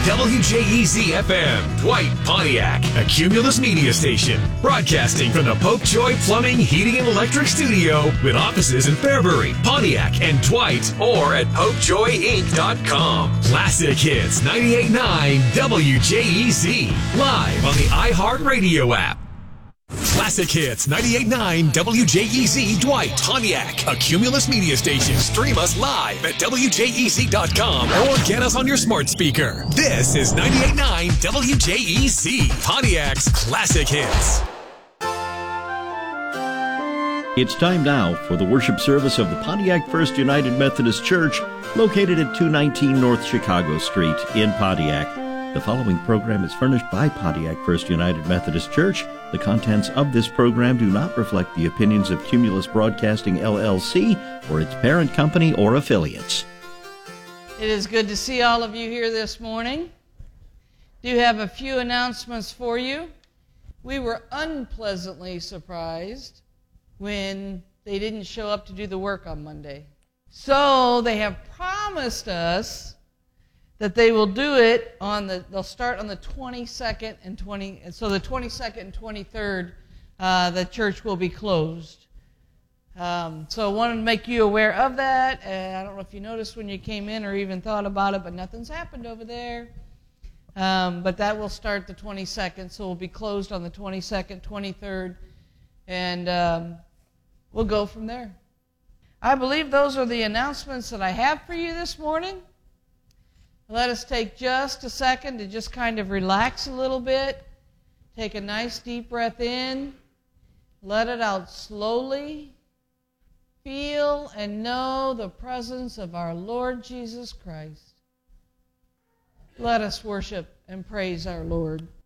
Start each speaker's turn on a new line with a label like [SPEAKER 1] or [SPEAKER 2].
[SPEAKER 1] WJEZ-FM, Dwight, Pontiac, a Cumulus media station, broadcasting from the Popejoy Plumbing, Heating, and Electric Studio with offices in Fairbury, Pontiac, and Dwight, or at PopejoyInc.com. Classic Hits 98.9 WJEZ, live on the iHeartRadio app. Classic Hits 98.9 WJEZ Dwight, Pontiac, a Cumulus media station. Stream us live at WJEZ.com or get us on your smart speaker. This is 98.9 WJEZ, Pontiac's Classic Hits.
[SPEAKER 2] It's time now for the worship service of the Pontiac First United Methodist Church, located at 219 North Chicago Street in Pontiac. The following program is furnished by Pontiac First United Methodist Church. The contents of this program do not reflect the opinions of Cumulus Broadcasting, LLC, or its parent company or affiliates.
[SPEAKER 3] It is good to see all of you here this morning. Do have a few announcements for you. We were unpleasantly surprised when they didn't show up to do the work on Monday. So they have promised us that they will do it they'll start on the 22nd and so the 22nd and 23rd, the church will be closed. So I wanted to make you aware of that. I don't know if you noticed when you came in or even thought about it, but nothing's happened over there. But that will start the 22nd, so we'll be closed on the 22nd, 23rd, and we'll go from there. I believe those are the announcements that I have for you this morning. Let us take just a second to just kind of relax a little bit. Take a nice deep breath in. Let it out slowly. Feel and know the presence of our Lord Jesus Christ. Let us worship and praise our Lord.